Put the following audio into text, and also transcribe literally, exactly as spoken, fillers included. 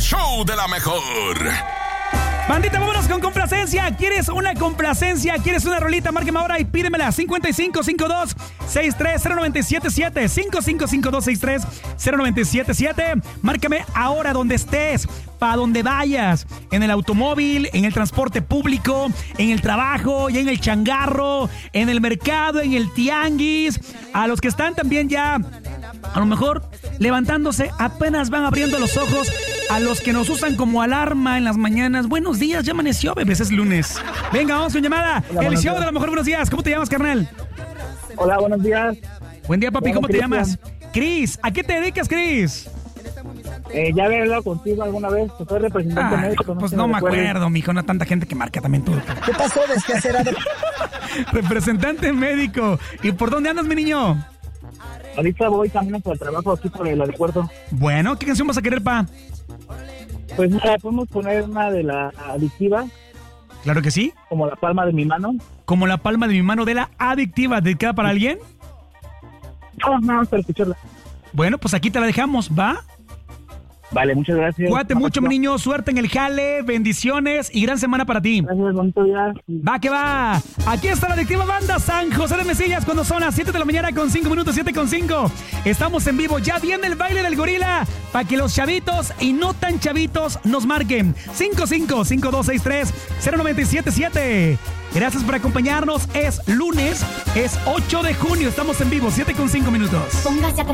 show de la mejor. Bandita, vámonos con complacencia. ¿Quieres una complacencia? ¿Quieres una rolita? Márqueme ahora y pídemela. cinco cinco cinco dos seis tres cero nueve siete siete. cinco cinco cinco dos seis tres cero nueve siete siete. Márcame ahora donde estés, para donde vayas. En el automóvil, en el transporte público, en el trabajo, y en el changarro, en el mercado, en el tianguis. A los que están también ya, a lo mejor, levantándose, apenas van abriendo los ojos. A los que nos usan como alarma en las mañanas. Buenos días, ya amaneció, bebés, es lunes. Venga, vamos con llamada. Hola, el show días. de la mejor, buenos días. ¿Cómo te llamas, carnal? Hola, buenos días. Buen día, papi. Hola, ¿Cómo te Cristian. llamas? Cris. ¿A qué te dedicas, Cris? Eh, ya había hablado contigo alguna vez. Soy representante Ah, médico. pues sé no si me recuerdes. acuerdo, mijo. No tanta gente que marca también tú. ¿Qué pasó, desquacerado? Representante médico. ¿Y por dónde andas, mi niño? Ahorita voy camino por el trabajo aquí por el aeropuerto. Bueno, ¿qué canción vas a querer, pa? Pues mira, podemos poner una de la adictiva, Claro que sí. como la palma de mi mano. Como la palma de mi mano de la adictiva. ¿Dedicada para alguien? No, no, vamos a escucharla. Bueno, pues aquí te la dejamos, ¿va? Vale, muchas gracias. Cuídate mucho, mi niño. Suerte en el jale. Bendiciones y gran semana para ti. Gracias, bonito día. Va que va. Aquí está la adictiva banda San José de Mesillas cuando son las siete de la mañana con cinco minutos, siete con cinco. Estamos en vivo. Ya viene el baile del gorila para que los chavitos y no tan chavitos nos marquen. cinco cinco cinco dos seis tres cero nueve siete siete. Gracias por acompañarnos. Es lunes, es ocho de junio. Estamos en vivo, siete con cinco minutos. Póngase a